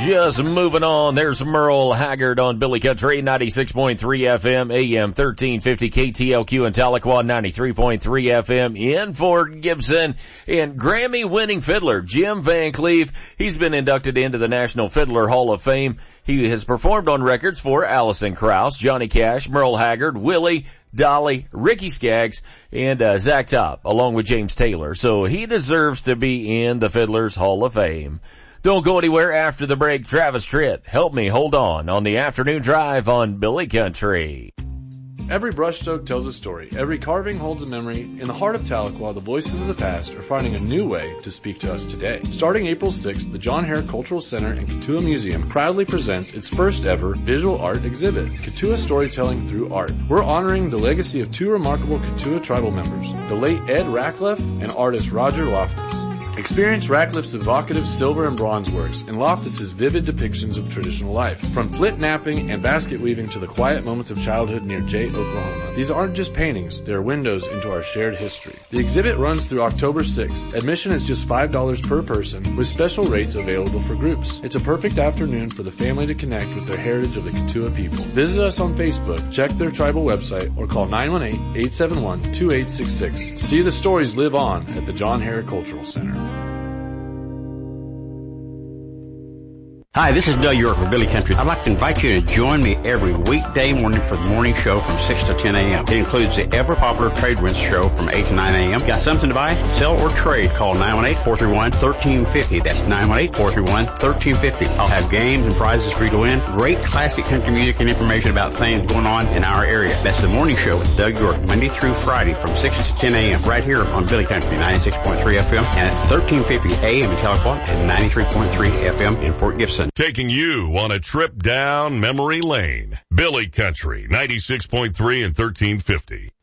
Just moving on, there's Merle Haggard on Billy Country, 96.3 FM, AM 1350, KTLQ in Tahlequah, 93.3 FM in Fort Gibson. And Grammy-winning fiddler Jim Van Cleef, he's been inducted into the National Fiddler Hall of Fame. He has performed on records for Alison Krauss, Johnny Cash, Merle Haggard, Willie, Dolly, Ricky Skaggs, and Zach Top, along with James Taylor. So he deserves to be in the Fiddlers Hall of Fame. Don't go anywhere after the break. Travis Tritt, Help Me Hold On the afternoon drive on Billy Country. Every brushstroke tells a story. Every carving holds a memory. In the heart of Tahlequah, the voices of the past are finding a new way to speak to us today. Starting April 6th, the John Hare Cultural Center and Katua Museum proudly presents its first ever visual art exhibit, Katua Storytelling Through Art. We're honoring the legacy of two remarkable Katua tribal members, the late Ed Ratcliffe and artist Roger Loftus. Experience Ratcliffe's evocative silver and bronze works and Loftus's vivid depictions of traditional life, from flint napping and basket weaving to the quiet moments of childhood near Jay, Oklahoma. These aren't just paintings, they're windows into our shared history. The exhibit runs through October 6th. Admission is just $5 per person, with special rates available for groups. It's a perfect afternoon for the family to connect with their heritage of the Katua people. Visit us on Facebook, check their tribal website, or call 918-871-2866. See the stories live on at the John Hare Cultural Center. Hi, this is Doug York for Billy Country. I'd like to invite you to join me every weekday morning for the morning show from 6 to 10 a.m. It includes the ever-popular Trade Winds show from 8 to 9 a.m. Got something to buy, sell, or trade? Call 918-431-1350. That's 918-431-1350. I'll have games and prizes for you to win. Great classic country music and information about things going on in our area. That's the morning show with Doug York, Monday through Friday from 6 to 10 a.m. right here on Billy Country, 96.3 FM and at 1350 a.m. in Tahlequah and 93.3 FM in Fort Gibson. Taking you on a trip down memory lane. Billy Country, 96.3 and 1350.